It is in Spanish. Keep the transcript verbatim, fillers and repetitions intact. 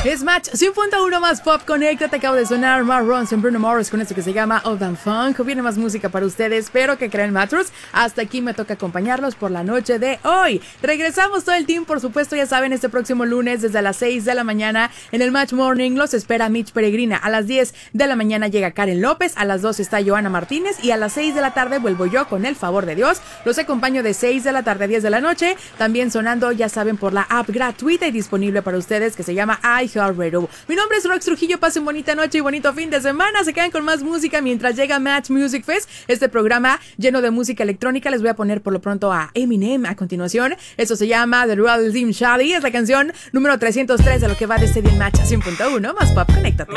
Es Match cien punto uno más Pop Connecta. Te acabo de sonar Mark Ronson, Bruno Mars con esto que se llama Old and Funk. Viene más música para ustedes, pero que creen Mattress. Hasta aquí me toca acompañarlos por la noche de hoy. Regresamos todo el team, por supuesto, ya saben, este próximo lunes desde las seis de la mañana en el Match Morning los espera Mitch Peregrina. A las diez de la mañana llega Karen López, a las dos está Joana Martínez y a las seis de la tarde vuelvo yo con el favor de Dios. Los acompaño de seis de la tarde a diez de la noche, también sonando, ya saben, por la app gratuita y disponible para ustedes que se llama iHeartRadio. Mi nombre es Rox Trujillo, pasen bonita noche y bonito fin de semana. Se quedan con más música mientras llega Match Music Fest, este programa lleno de música electrónica. Les voy a poner por lo pronto a Eminem a continuación. Eso se llama The Real Slim Shady. Es la canción número trescientos tres de lo que va de este día en Match cien punto uno más Pop Connecta.